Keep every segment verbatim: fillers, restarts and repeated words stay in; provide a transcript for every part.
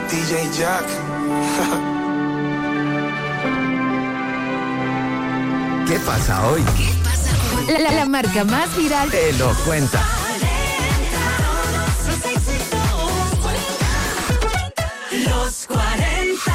D J Jack. ¿Qué pasa hoy? ¿Qué pasa hoy? La, la marca más viral te lo cuenta. Los cuarenta.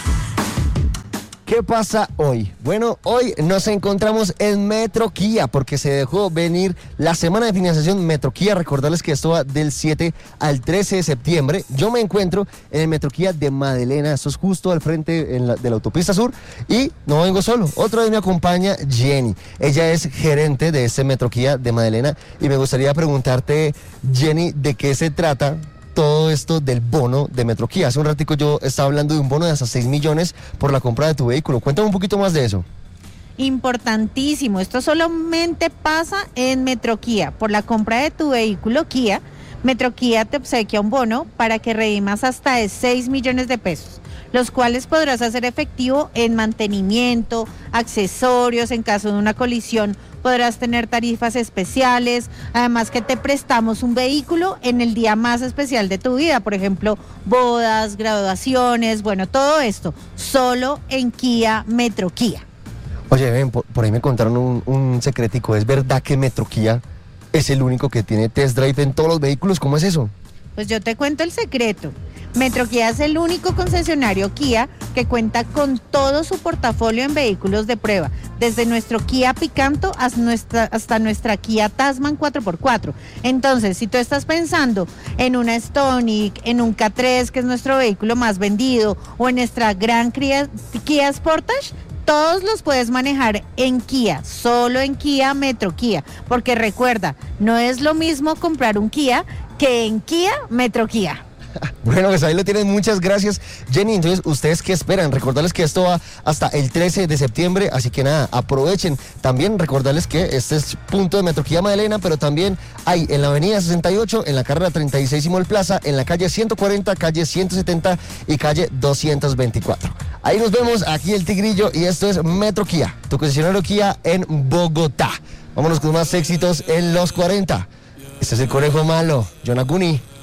¿Qué pasa hoy? Bueno, hoy nos encontramos en Metro Kia porque se dejó venir la semana de financiación Metro Kia. Recordarles que esto va del siete al trece de septiembre. Yo me encuentro en el Metro Kia de Madelena. Esto es justo al frente en la, de la autopista sur. Y no vengo solo. Otra vez me acompaña Jenny. Ella es gerente de este Metro Kia de Madelena. Y me gustaría preguntarte, Jenny, ¿de qué se trata todo esto del bono de Metro Kia? Hace un ratico yo estaba hablando de un bono de hasta seis millones por la compra de tu vehículo. Cuéntame un poquito más de eso. Importantísimo. Esto solamente pasa en Metro Kia. Por la compra de tu vehículo Kia, Metro Kia te obsequia un bono para que redimas hasta de seis millones de pesos, los cuales podrás hacer efectivo en mantenimiento, accesorios, en caso de una colisión podrás tener tarifas especiales, además que te prestamos un vehículo en el día más especial de tu vida, por ejemplo, bodas, graduaciones, bueno, todo esto, solo en Kia Metro Kia. Oye, ven, por, por ahí me contaron un, un secretico. ¿Es verdad que Metro Kia es el único que tiene test drive en todos los vehículos? ¿Cómo es eso? Pues yo te cuento el secreto. Metro Kia es el único concesionario Kia que cuenta con todo su portafolio en vehículos de prueba, desde nuestro Kia Picanto hasta nuestra, hasta nuestra Kia Tasman cuatro por cuatro. Entonces, si tú estás pensando en una Stonic, en un K tres, que es nuestro vehículo más vendido, o en nuestra gran Kia, Kia Sportage, todos los puedes manejar en Kia, solo en Kia Metro Kia, porque recuerda, no es lo mismo comprar un Kia que en Kia Metro Kia. Bueno, pues ahí lo tienen, muchas gracias, Jenny. Entonces, ¿ustedes qué esperan? Recordarles que esto va hasta el trece de septiembre, así que nada, aprovechen. También recordarles que este es punto de Metro Kia Madelena, pero también hay en la avenida sesenta y ocho, en la carrera treinta y seis y Mall Plaza, en la calle ciento cuarenta, calle ciento setenta y calle doscientos veinticuatro. Ahí nos vemos, aquí el Tigrillo, y esto es Metro Kia, tu concesionario Kia en Bogotá. Vámonos con más éxitos en los cuarenta. Este es el Conejo Malo, Jonah Cuni.